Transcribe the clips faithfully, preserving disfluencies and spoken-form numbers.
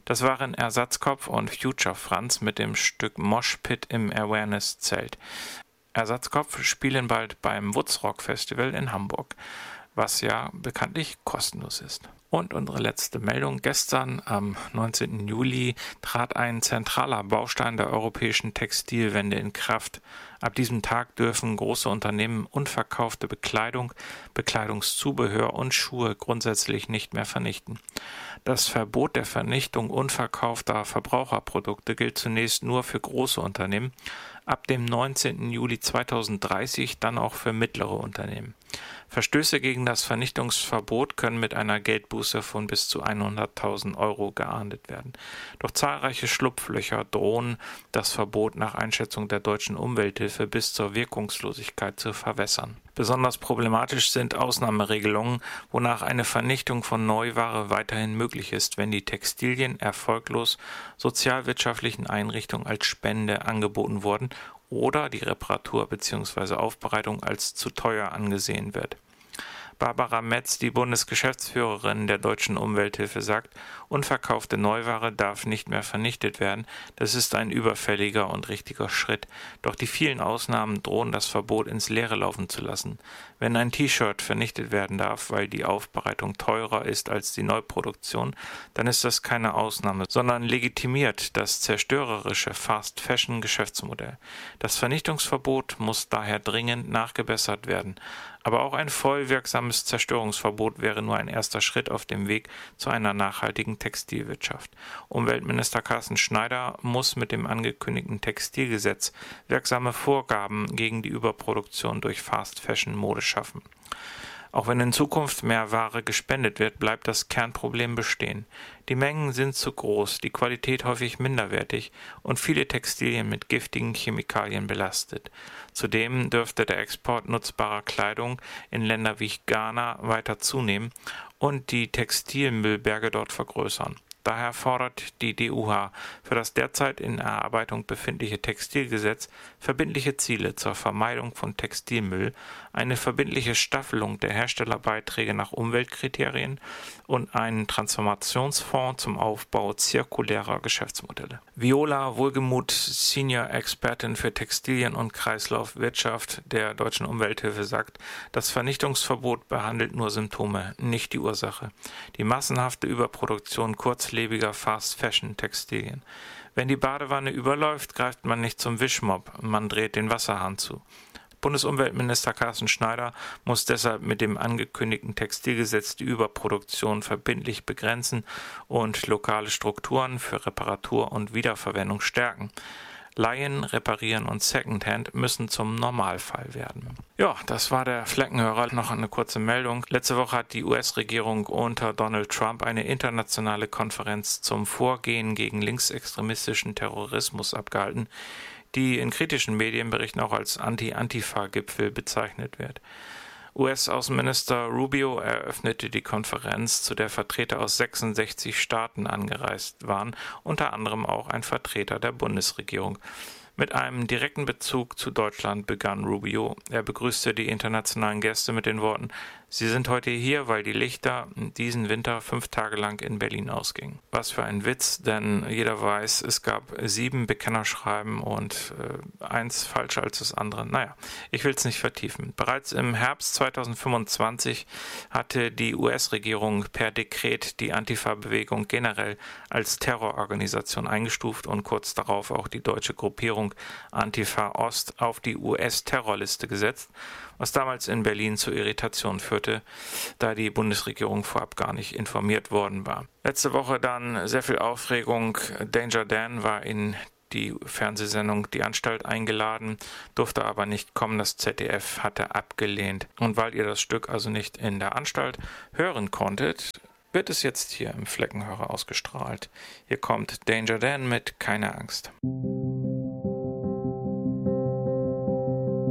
Das waren Ersatzkopf und Future Franz mit dem Stück Mosh Pit im Awareness-Zelt. Ersatzkopf spielen bald beim Woodstock Festival in Hamburg, was ja bekanntlich kostenlos ist. Und unsere letzte Meldung: Gestern, am neunzehnten Juli, trat ein zentraler Baustein der europäischen Textilwende in Kraft. Ab diesem Tag dürfen große Unternehmen unverkaufte Bekleidung, Bekleidungszubehör und Schuhe grundsätzlich nicht mehr vernichten. Das Verbot der Vernichtung unverkaufter Verbraucherprodukte gilt zunächst nur für große Unternehmen, ab dem neunzehnten Juli zweitausenddreißig dann auch für mittlere Unternehmen. Verstöße gegen das Vernichtungsverbot können mit einer Geldbuße von bis zu hunderttausend Euro geahndet werden. Doch zahlreiche Schlupflöcher drohen, das Verbot nach Einschätzung der deutschen Umwelthilfe bis zur Wirkungslosigkeit zu verwässern. Besonders problematisch sind Ausnahmeregelungen, wonach eine Vernichtung von Neuware weiterhin möglich ist, wenn die Textilien erfolglos sozialwirtschaftlichen Einrichtungen als Spende angeboten wurden oder die Reparatur bzw. Aufbereitung als zu teuer angesehen wird. Barbara Metz, die Bundesgeschäftsführerin der Deutschen Umwelthilfe, sagt, unverkaufte Neuware darf nicht mehr vernichtet werden. Das ist ein überfälliger und richtiger Schritt. Doch die vielen Ausnahmen drohen das Verbot ins Leere laufen zu lassen. Wenn ein T-Shirt vernichtet werden darf, weil die Aufbereitung teurer ist als die Neuproduktion, dann ist das keine Ausnahme, sondern legitimiert das zerstörerische Fast-Fashion-Geschäftsmodell. Das Vernichtungsverbot muss daher dringend nachgebessert werden. Aber auch ein vollwirksames Zerstörungsverbot wäre nur ein erster Schritt auf dem Weg zu einer nachhaltigen Textilwirtschaft. Umweltminister Carsten Schneider muss mit dem angekündigten Textilgesetz wirksame Vorgaben gegen die Überproduktion durch Fast-Fashion-Mode schaffen. Auch wenn in Zukunft mehr Ware gespendet wird, bleibt das Kernproblem bestehen. Die Mengen sind zu groß, die Qualität häufig minderwertig und viele Textilien mit giftigen Chemikalien belastet. Zudem dürfte der Export nutzbarer Kleidung in Länder wie Ghana weiter zunehmen und die Textilmüllberge dort vergrößern. Daher fordert die D U H für das derzeit in Erarbeitung befindliche Textilgesetz verbindliche Ziele zur Vermeidung von Textilmüll, eine verbindliche Staffelung der Herstellerbeiträge nach Umweltkriterien und einen Transformationsfonds zum Aufbau zirkulärer Geschäftsmodelle. Viola Wohlgemuth, Senior-Expertin für Textilien und Kreislaufwirtschaft der Deutschen Umwelthilfe, sagt, das Vernichtungsverbot behandelt nur Symptome, nicht die Ursache. Die massenhafte Überproduktion kurzlebiger Fast-Fashion-Textilien. Wenn die Badewanne überläuft, greift man nicht zum Wischmopp, man dreht den Wasserhahn zu. Bundesumweltminister Carsten Schneider muss deshalb mit dem angekündigten Textilgesetz die Überproduktion verbindlich begrenzen und lokale Strukturen für Reparatur und Wiederverwendung stärken. Leihen, Reparieren und Secondhand müssen zum Normalfall werden. Ja, das war der Fleckenhörer. Noch eine kurze Meldung. Letzte Woche hat die U S-Regierung unter Donald Trump eine internationale Konferenz zum Vorgehen gegen linksextremistischen Terrorismus abgehalten, die in kritischen Medienberichten auch als Anti-Antifa-Gipfel bezeichnet wird. U S-Außenminister Rubio eröffnete die Konferenz, zu der Vertreter aus sechsundsechzig Staaten angereist waren, unter anderem auch ein Vertreter der Bundesregierung. Mit einem direkten Bezug zu Deutschland begann Rubio. Er begrüßte die internationalen Gäste mit den Worten: Sie sind heute hier, weil die Lichter diesen Winter fünf Tage lang in Berlin ausgingen. Was für ein Witz, denn jeder weiß, es gab sieben Bekennerschreiben und äh, eins falscher als das andere. Naja, ich will es nicht vertiefen. Bereits im Herbst zweitausendfünfundzwanzig hatte die U S-Regierung per Dekret die Antifa-Bewegung generell als Terrororganisation eingestuft und kurz darauf auch die deutsche Gruppierung Antifa Ost auf die U S-Terrorliste gesetzt, was damals in Berlin zu Irritation führte, da die Bundesregierung vorab gar nicht informiert worden war. Letzte Woche dann sehr viel Aufregung. Danger Dan war in die Fernsehsendung Die Anstalt eingeladen, durfte aber nicht kommen. Das Z D F hatte abgelehnt. Und weil ihr das Stück also nicht in der Anstalt hören konntet, wird es jetzt hier im Fleckenhörer ausgestrahlt. Hier kommt Danger Dan mit Keine Angst.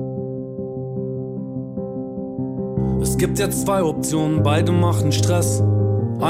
Es gibt jetzt zwei Optionen, beide machen Stress.